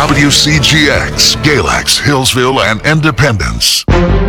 WCGX, Galax, Hillsville, and Independence.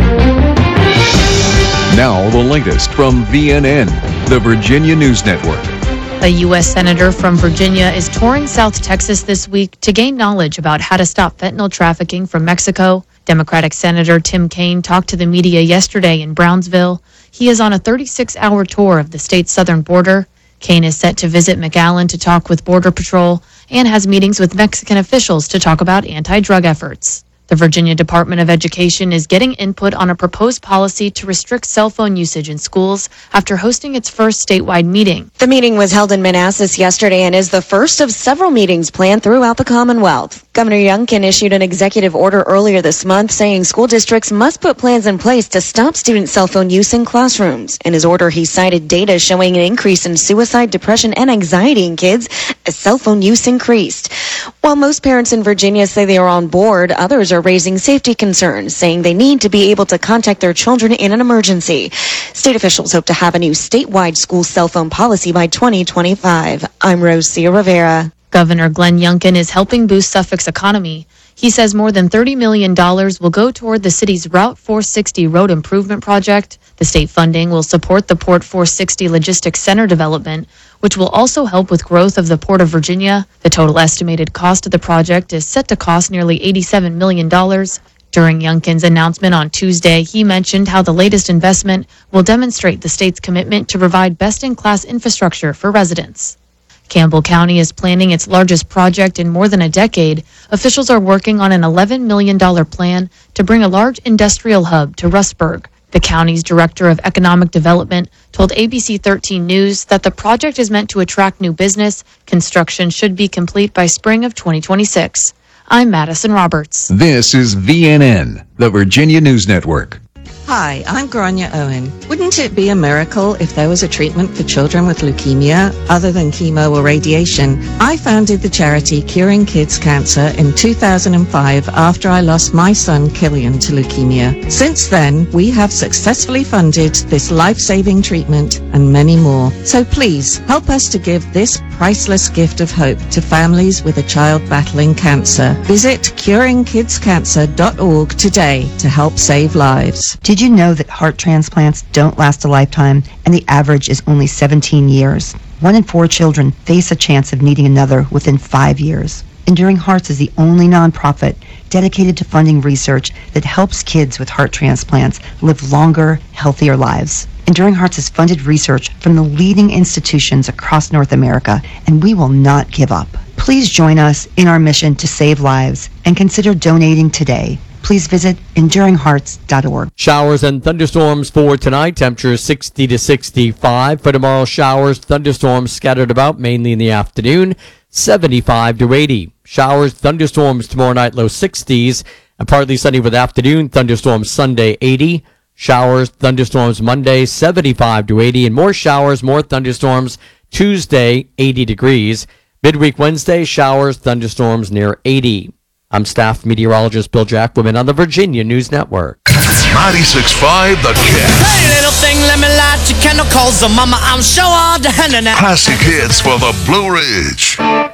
Now the latest from VNN, the Virginia News Network. A U.S. Senator from Virginia is touring South Texas this week to gain knowledge about how to stop fentanyl trafficking from Mexico. Democratic Senator Tim Kaine talked to the media yesterday in Brownsville. He is on a 36-hour tour of the state's southern border. Kaine is set to visit McAllen to talk with Border Patrol and has meetings with Mexican officials to talk about anti-drug efforts. The Virginia Department of Education is getting input on a proposed policy to restrict cell phone usage in schools after hosting its first statewide meeting. The meeting was held in Manassas yesterday and is the first of several meetings planned throughout the Commonwealth. Governor Youngkin issued an executive order earlier this month saying school districts must put plans in place to stop student cell phone use in classrooms. In his order, he cited data showing an increase in suicide, depression, and anxiety in kids as cell phone use increased. While most parents in Virginia say they are on board, others are raising safety concerns, saying they need to be able to contact their children in an emergency. State officials hope to have a new statewide school cell phone policy by 2025. I'm Rosia Rivera. Governor Glenn Youngkin is helping boost Suffolk's economy. He says more than $30 million will go toward the city's Route 460 road improvement project. The state funding will support the Port 460 Logistics Center development, which will also help with growth of the Port of Virginia. The total estimated cost of the project is set to cost nearly $87 million. During Youngkin's announcement on Tuesday, he mentioned how the latest investment will demonstrate the state's commitment to provide best-in-class infrastructure for residents. Campbell County is planning its largest project in more than a decade. Officials are working on an $11 million plan to bring a large industrial hub to Rustburg. The county's director of economic development told ABC 13 News that the project is meant to attract new business. Construction should be complete by spring of 2026. I'm Madison Roberts. This is VNN, the Virginia News Network. Hi, I'm Grania Owen. Wouldn't it be a miracle if there was a treatment for children with leukemia other than chemo or radiation? I founded the charity Curing Kids Cancer in 2005 after I lost my son Killian to leukemia. Since then, we have successfully funded this life-saving treatment and many more. So please, help us to give this priceless gift of hope to families with a child battling cancer. Visit curingkidscancer.org today to help save lives. Did you know that heart transplants don't last a lifetime and the average is only 17 years? 1 in 4 children face a chance of needing another within 5 years. Enduring Hearts is the only nonprofit dedicated to funding research that helps kids with heart transplants live longer, healthier lives. Enduring Hearts has funded research from the leading institutions across North America, and we will not give up. Please join us in our mission to save lives and consider donating today. Please visit enduringhearts.org. Showers and thunderstorms for tonight. Temperature 60 to 65. For tomorrow, showers, thunderstorms scattered about mainly in the afternoon. 75 to 80. Showers, thunderstorms tomorrow night, low 60s. And partly sunny with afternoon. Thunderstorms Sunday, 80. Showers, thunderstorms Monday, 75 to 80. And more showers, more thunderstorms Tuesday, 80 degrees. Midweek Wednesday, showers, thunderstorms near 80. I'm staff meteorologist Bill Jacquemin on the Virginia News Network. 96.5 The Cat. Hey, little thing, let me light your candle, cause mama, I'm sure all the hand in that. Classic hits for the Blue Ridge.